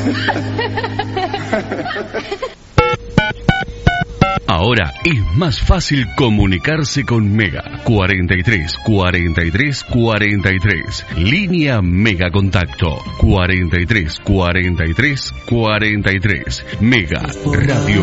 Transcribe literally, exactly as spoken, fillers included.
Ahora es más fácil comunicarse con Mega. cuarenta y tres, cuarenta y tres, cuarenta y tres. Línea Mega Contacto. cuarenta y tres, cuarenta y tres, cuarenta y tres. Mega Radio